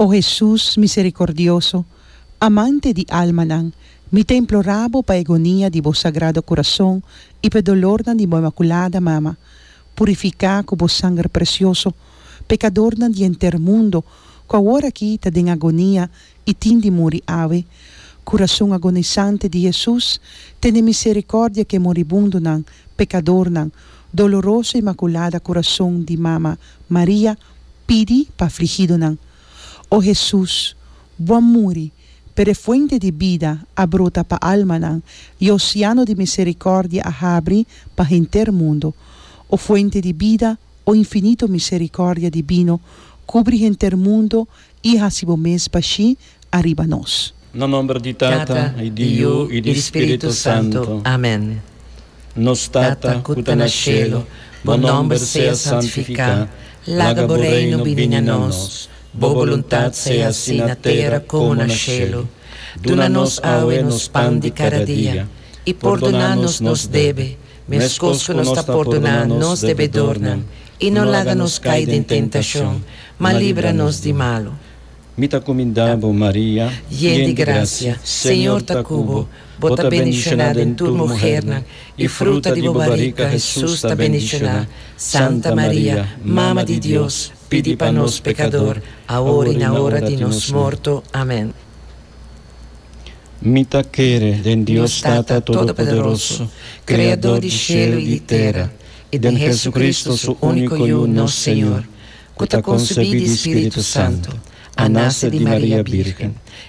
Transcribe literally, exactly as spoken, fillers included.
Oh Jesús misericordioso, amante de alma nan, mi te imploravo pa agonia di vo sagrado corazón y pe dolor nan di vo imaculada mama, purificar con vo sangue precioso, pecador nan di enter mundo, co ora quita den agonia e tindi muri ave, coração agonizante de Jesus, tene misericordia que moribundo nan, pecador nan, doloroso imaculada coração de mama Maria, pidi pa afligido nan. Oh Jesus, bom muri, per fuente de vida abrota pa alma nan, e oceano de misericordia abre pa enter mundo. O fuente de vida, o infinito misericordia divino, cubri enter mundo e hasibo mes pashi arriba nos. No nome di Tata, e di Dio, e di Spirito Santo. Amen. Nos Tata, cuta na cielo, bon nombre sea santificat, laga reino vini a nos, bo voluntat sea assim na terra como na cielo. Dona-nos aue nos pan de cada dia, e perdona-nos nos debe, mescos que nos está perdonando nos devedornan, e não laga-nos cair em tentação, mas livra-nos de malo. Mita comindabo Maria, llena de gracia, Senhor ta cubo, bota bendicionada em tu mujer, e fruta de bobarica Jesus ta bendicionada. Santa Maria, Mama de Deus, pedi para nós pecador, agora e na hora de nos morto. Amém. Mita quere den Deus Tata Todo-Poderoso, Criador de cielo e de terra, e de Jesucristo, su único e uno Senhor, que ta concebido de Espírito Santo, a nasce de Maria Virgem,